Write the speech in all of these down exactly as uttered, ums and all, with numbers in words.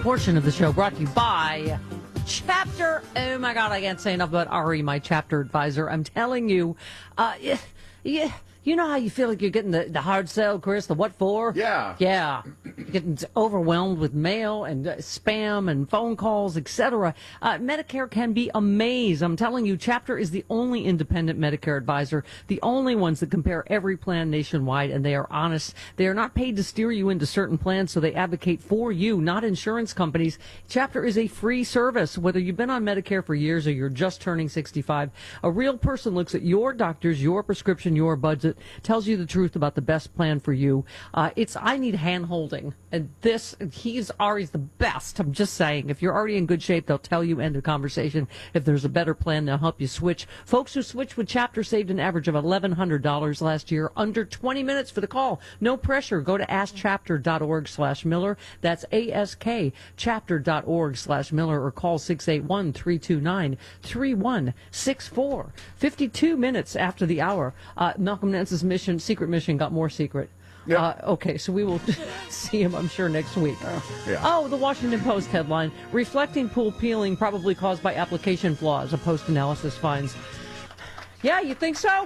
portion of the show brought to you by Chapter. Oh my God, I can't say enough about Ari, my chapter advisor. I'm telling you, uh, yeah, yeah. You know how you feel like you're getting the, the hard sell, Chris? The what for? Yeah. Yeah. You're getting overwhelmed with mail and uh, spam and phone calls, et cetera. Uh, Medicare can be a maze. I'm telling you, Chapter is the only independent Medicare advisor, the only ones that compare every plan nationwide, and they are honest. They are not paid to steer you into certain plans, so they advocate for you, not insurance companies. Chapter is a free service. Whether you've been on Medicare for years or you're just turning sixty-five, a real person looks at your doctors, your prescription, your budget, tells you the truth about the best plan for you. Uh, it's I need hand-holding. And this, he's Ari's the best. I'm just saying. If you're already in good shape, they'll tell you, end of conversation. If there's a better plan, they'll help you switch. Folks who switched with Chapter saved an average of eleven hundred dollars last year, under twenty minutes for the call. No pressure. Go to askchapter.org slash Miller. That's A-S-K, chapter.org slash Miller, or call six eight one, three two nine, three one six four. fifty-two minutes after the hour, uh, Malcolm Nance's mission, secret mission, got more secret. Yep. Uh, okay, so we will see him, I'm sure, next week. Uh, yeah. Oh, the Washington Post headline, reflecting pool peeling probably caused by application flaws, a post-analysis finds. Yeah, you think so?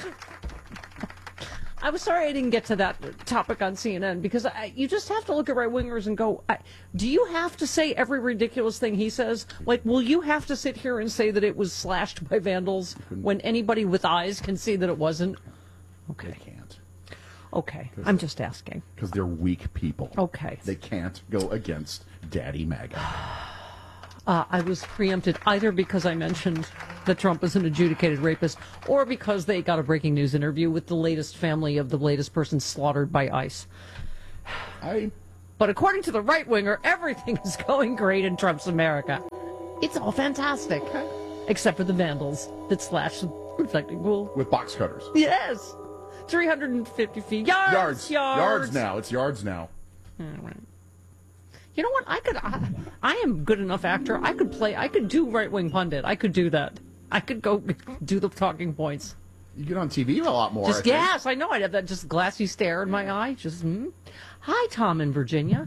I was sorry I didn't get to that topic on C N N, because I, you just have to look at right-wingers and go, I, do you have to say every ridiculous thing he says? Like, will you have to sit here and say that it was slashed by vandals when anybody with eyes can see that it wasn't? Okay. They can't. Okay, I'm just asking. Because they're weak people. Okay. They can't go against Daddy MAGA. Uh, I was preempted either because I mentioned that Trump is an adjudicated rapist, or because they got a breaking news interview with the latest family of the latest person slaughtered by ICE. I. But according to the right-winger, everything is going great in Trump's America. It's all fantastic. Okay. Except for the vandals that slashed the reflecting pool. With box cutters. Yes. three hundred fifty feet. Yards. Yards. Yards. Yards now. It's yards now. All right. You know what? I could. I, I am a good enough actor. I could play. I could do right wing pundit. I could do that. I could go do the talking points. You get on T V a lot more. Just I yes, I know. I'd have that just glassy stare in my eye. Just hmm. Hi, Tom in Virginia.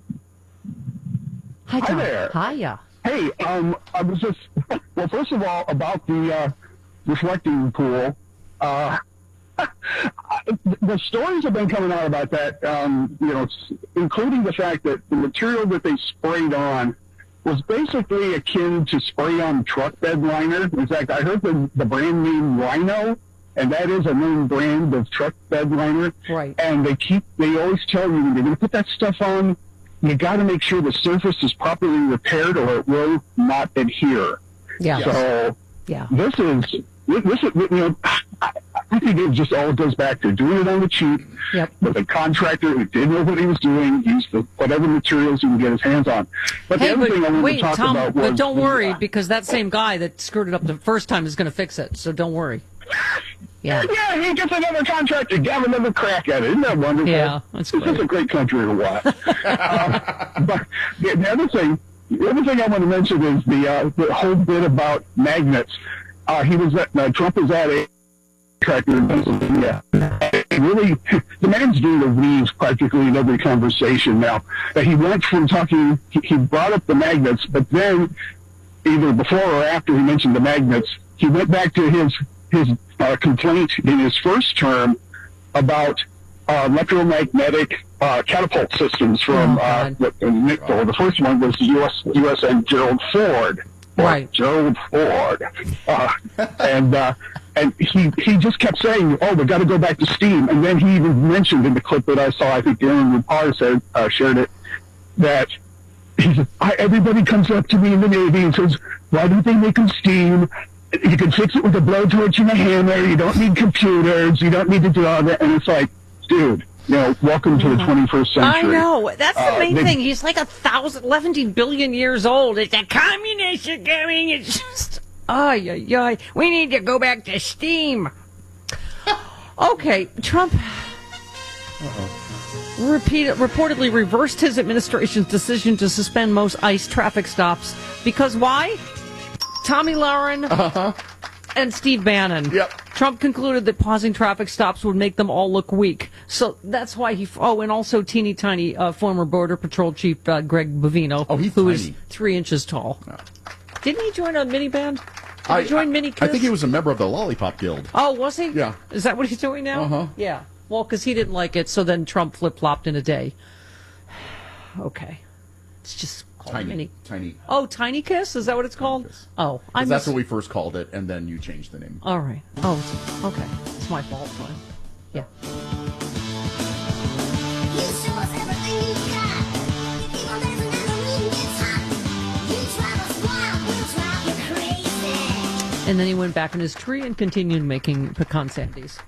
Hi, Tom. Hi there. Hiya. Hey, um, I was just well. First of all, about the uh, reflecting pool. Uh, the stories have been coming out about that, um, you know, including the fact that the material that they sprayed on was basically akin to spray on truck bed liner. In fact, I heard the, the brand name Rhino, and that is a known brand of truck bed liner. Right. And they keep, they always tell you, when you're going to put that stuff on, you got to make sure the surface is properly repaired or it will not adhere. Yeah. So yeah. this is, this is, you know, I, I think it just all goes back to doing it on the cheap. Yep. With a contractor who didn't know what he was doing, used the, whatever materials he can get his hands on. But Hey, the other but thing I wanted wait, to talk Tom, about was... but don't the, worry, uh, because that same guy that screwed it up the first time is going to fix it. So don't worry. Yeah. Yeah, he gets another contractor, have another crack at it. Isn't that wonderful? Yeah, that's This great. is a great country to watch. uh, but the, the other thing, the other thing I want to mention is the uh, the whole bit about magnets. Uh, he was at, uh, Trump was at a contractor in Pennsylvania. Really, the man's doing a weave practically in every conversation now. That he went from talking, he, he brought up the magnets, but then either before or after he mentioned the magnets, he went back to his his uh, complaint in his first term about uh, electromagnetic uh, catapult systems from Oh, uh, God. the, uh, the first one was U S U S N Gerald Ford. Right. Gerald Ford. Uh, and uh, and he he just kept saying, oh, we got to go back to steam. And then he even mentioned in the clip that I saw, I think Aaron Rupar said, uh, shared it, that he said, I, everybody comes up to me in the Navy and says, why don't they make them steam? You can fix it with a blowtorch and a hammer. You don't need computers. You don't need to do all that. And it's like, dude, you know, welcome to the twenty-first century. I know. That's the Uh, main they- thing. He's like a thousand, eleven billion years old. It's a communist are coming. It's just, ay, ay, ay. We need to go back to steam. Okay, Trump repeat, reportedly reversed his administration's decision to suspend most ICE traffic stops. Because why? Tommy Lauren Uh-huh. and Steve Bannon. Yep. Trump concluded that pausing traffic stops would make them all look weak. So that's why he, oh, and also teeny tiny uh, former Border Patrol Chief uh, Greg Bovino, oh, he's who tiny. is three inches tall. Oh. Didn't he join a mini band? Did I, he join I, Mini Kiss? I think he was a member of the Lollipop Guild. Oh, was he? Yeah. Is that what he's doing now? Uh-huh. Yeah. Well, because he didn't like it, so then Trump flip-flopped in a day. Okay. It's just called Tiny. Mini. Tiny. Oh, Tiny Kiss? Is that what it's called? Kiss. Oh, I That's miss... what we first called it, and then you changed the name. All right. Oh, it's... okay. It's my fault. Fine. Yeah. You show us everything you got. You keep on dancing and the room gets hot. You drive us wild, we'll drive you crazy. And then he went back in his tree and continued making pecan sandies.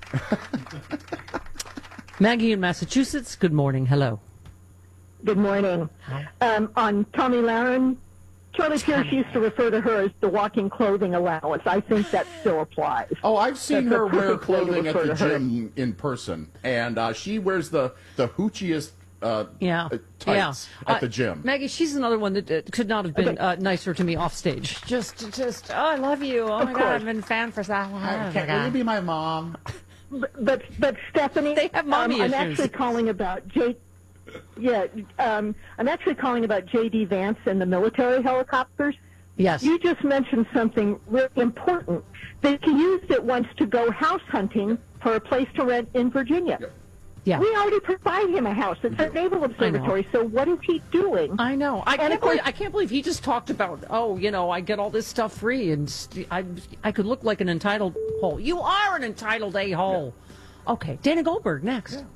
Maggie in Massachusetts, good morning. Hello. Good morning. Um, on Tommy Lahren, Charlie Pierce used to refer to her as the walking clothing allowance. I think that still applies. Oh, I've seen That's a her wear perfect way to clothing at refer the to her. gym in person, and uh, she wears the the hoochiest uh, Yeah. uh, tights yeah. at the Uh, gym. Maggie, she's another one that uh, could not have been Okay. uh, nicer to me off stage. Just, just, oh, I love you. Oh, my God, course. I've been a fan for so long. Oh, my Will God. you be my mom? But, but, but Stephanie, They have mommy um, I'm issues. actually calling about J. Yeah, um, I'm actually calling about J D Vance and the military helicopters. Yes. You just mentioned something really important. That he used it once to go house hunting for a place to rent in Virginia. Yep. Yeah. We already provide him a house. It's a naval observatory. So what is he doing? I know. I And can't of course- believe I can't believe he just talked about, oh, you know, I get all this stuff free, and st- I I could look like an entitled hole. You are an entitled a hole. Okay, Dana Goldberg next. Yeah.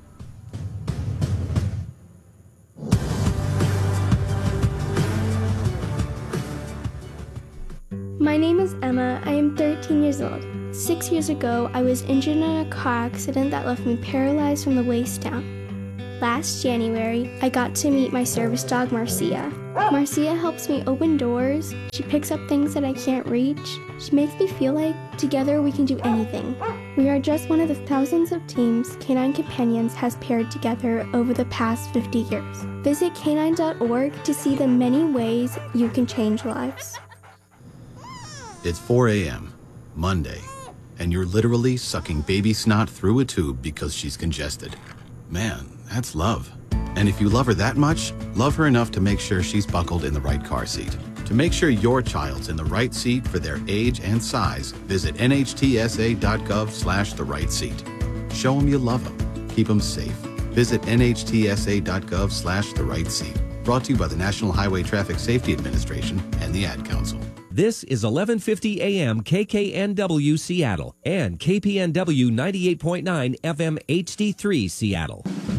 My name is Emma. I am thirteen years old. Six years ago, I was injured in a car accident that left me paralyzed from the waist down. Last January, I got to meet my service dog, Marcia. Marcia helps me open doors. She picks up things that I can't reach. She makes me feel like together we can do anything. We are just one of the thousands of teams Canine Companions has paired together over the past fifty years. Visit canine dot org to see the many ways you can change lives. It's four a.m., Monday, and you're literally sucking baby snot through a tube because she's congested. Man, that's love. And if you love her that much, love her enough to make sure she's buckled in the right car seat. To make sure your child's in the right seat for their age and size, visit N H T S A dot gov slash the right seat. Show them you love them. Keep them safe. Visit N H T S A dot gov slash the right seat. Brought to you by the National Highway Traffic Safety Administration and the Ad Council. This is eleven fifty A M K K N W Seattle and K P N W ninety-eight point nine F M H D three Seattle.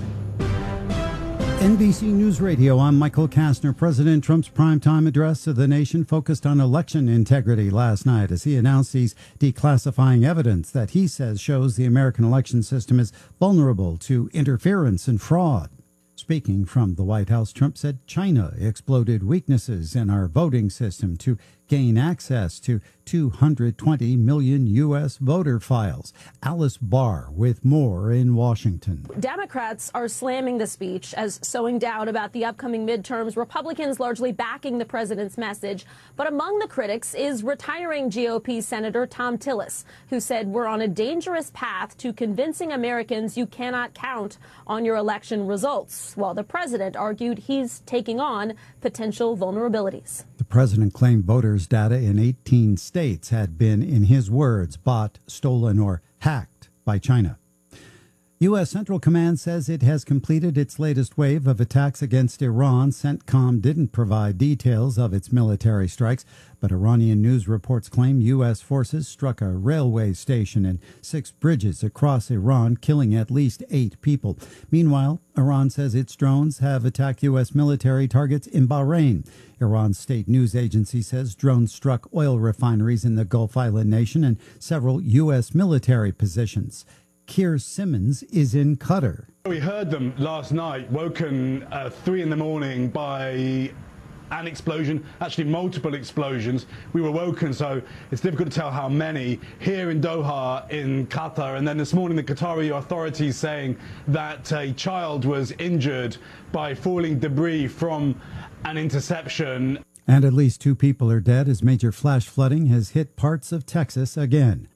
N B C News Radio, I'm Michael Kastner. President Trump's primetime address to the nation focused on election integrity last night as he announced he's declassifying evidence that he says shows the American election system is vulnerable to interference and fraud. Speaking from the White House, Trump said China exploited weaknesses in our voting system to gain access to two hundred twenty million U S voter files. Alice Barr with more in Washington. Democrats are slamming the speech as sowing doubt about the upcoming midterms. Republicans largely backing the president's message. But among the critics is retiring G O P Senator Thom Tillis, who said we're on a dangerous path to convincing Americans you cannot count on your election results, while the president argued he's taking on potential vulnerabilities. The president claimed voters' data in eighteen states had been, in his words, bought, stolen, or hacked by China. U S. Central Command says it has completed its latest wave of attacks against Iran. CENTCOM didn't provide details of its military strikes, but Iranian news reports claim U S forces struck a railway station and six bridges across Iran, killing at least eight people. Meanwhile, Iran says its drones have attacked U S military targets in Bahrain. Iran's state news agency says drones struck oil refineries in the Gulf Island nation and several U S military positions. Keir Simmons is in Qatar. We heard them last night, woken at three in the morning by an explosion, actually multiple explosions. We were woken, so it's difficult to tell how many, here in Doha in Qatar. And then this morning the Qatari authorities saying that a child was injured by falling debris from an interception. And at least two people are dead as major flash flooding has hit parts of Texas again.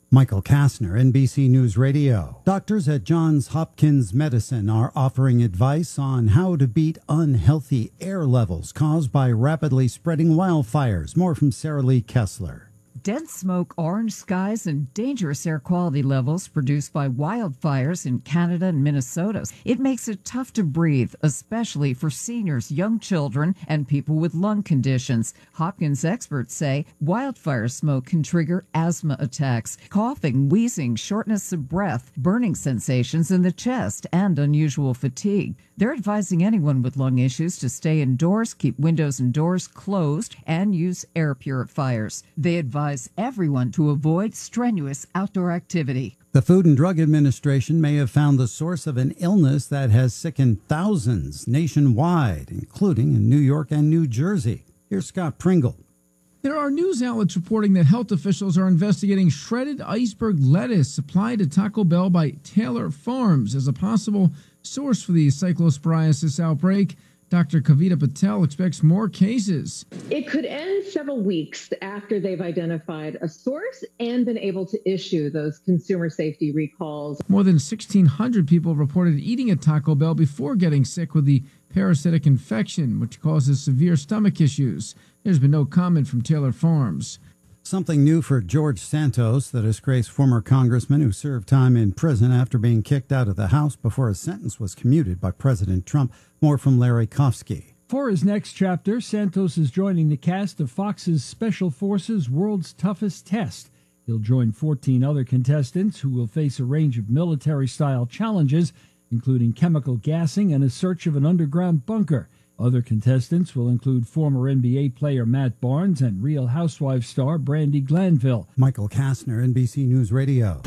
Michael Kastner, N B C News Radio. Doctors at Johns Hopkins Medicine are offering advice on how to beat unhealthy air levels caused by rapidly spreading wildfires. More from Sarah Lee Kessler. Dense smoke, orange skies, and dangerous air quality levels produced by wildfires in Canada and Minnesota. It makes it tough to breathe, especially for seniors, young children, and people with lung conditions. Hopkins experts say wildfire smoke can trigger asthma attacks, coughing, wheezing, shortness of breath, burning sensations in the chest, and unusual fatigue. They're advising anyone with lung issues to stay indoors, keep windows and doors closed, and use air purifiers. They advise everyone to avoid strenuous outdoor activity. The Food and Drug Administration may have found the source of an illness that has sickened thousands nationwide, including in New York and New Jersey. Here's Scott Pringle. There are news outlets reporting that health officials are investigating shredded iceberg lettuce supplied to Taco Bell by Taylor Farms as a possible source for the cyclosporiasis outbreak. Doctor Kavita Patel expects more cases. It could end several weeks after they've identified a source and been able to issue those consumer safety recalls. More than sixteen hundred people reported eating at Taco Bell before getting sick with the parasitic infection, which causes severe stomach issues. There's been no comment from Taylor Farms. Something new for George Santos, the disgraced former congressman who served time in prison after being kicked out of the House before his sentence was commuted by President Trump. More from Larry Kofsky. For his next chapter, Santos is joining the cast of Fox's Special Forces World's Toughest Test. He'll join fourteen other contestants who will face a range of military-style challenges, including chemical gassing and a search of an underground bunker. Other contestants will include former N B A player Matt Barnes and Real Housewives star Brandi Glanville. Michael Kastner, N B C News Radio.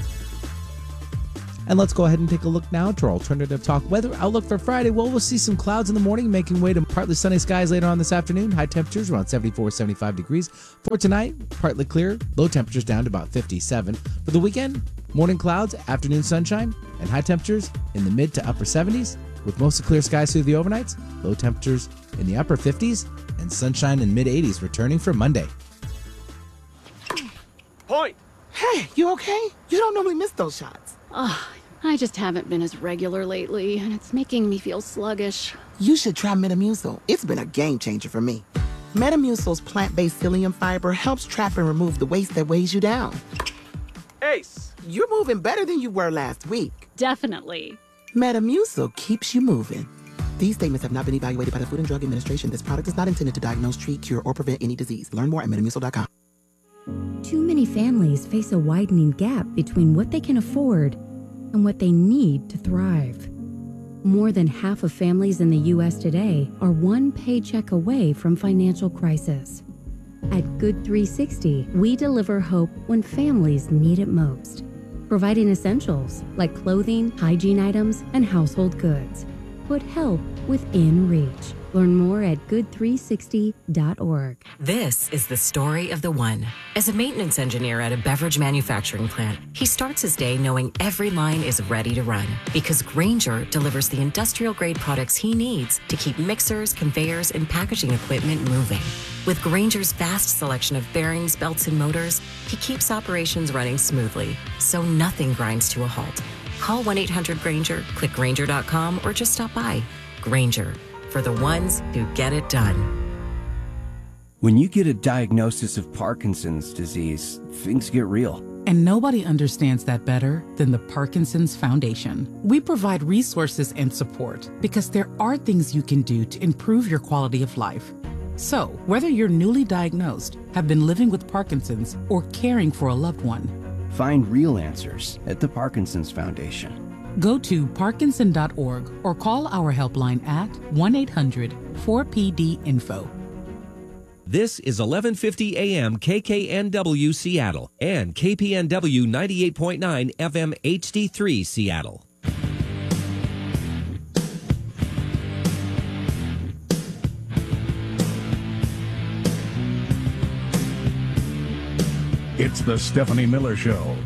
And let's go ahead and take a look now to our alternative talk weather outlook for Friday. Well, we'll see some clouds in the morning, making way to partly sunny skies later on this afternoon. High temperatures around seventy-four, seventy-five degrees. For tonight, partly clear, low temperatures down to about fifty-seven. For the weekend, morning clouds, afternoon sunshine, and high temperatures in the mid to upper seventies, with mostly clear skies through the overnights, low temperatures in the upper fifties, and sunshine in mid eighties returning for Monday. Point! Hey, you okay? You don't normally miss those shots. Oh, I just haven't been as regular lately, and it's making me feel sluggish. You should try Metamucil. It's been a game changer for me. Metamucil's plant-based psyllium fiber helps trap and remove the waste that weighs you down. Ace! You're moving better than you were last week. Definitely. Metamucil keeps you moving. These statements have not been evaluated by the Food and Drug Administration. This product is not intended to diagnose, treat, cure, or prevent any disease. Learn more at metamucil dot com. Too many families face a widening gap between what they can afford and what they need to thrive. More than half of families in the U S today are one paycheck away from financial crisis. At Good three sixty, we deliver hope when families need it most, providing essentials like clothing, hygiene items, and household goods. Put help within reach. Learn more at good three sixty dot org. This is the story of the one. As a maintenance engineer at a beverage manufacturing plant, he starts his day knowing every line is ready to run because Grainger delivers the industrial-grade products he needs to keep mixers, conveyors, and packaging equipment moving. With Grainger's vast selection of bearings, belts, and motors, he keeps operations running smoothly, so nothing grinds to a halt. Call one eight hundred Grainger, click Grainger dot com, or just stop by. Grainger, for the ones who get it done. When you get a diagnosis of Parkinson's disease, things get real. And nobody understands that better than the Parkinson's Foundation. We provide resources and support because there are things you can do to improve your quality of life. So, whether you're newly diagnosed, have been living with Parkinson's, or caring for a loved one, find real answers at the Parkinson's Foundation. Go to parkinson dot org or call our helpline at one eight hundred four P D info. This is eleven fifty A M K K N W Seattle and K P N W ninety-eight point nine F M H D three Seattle. It's the Stephanie Miller Show.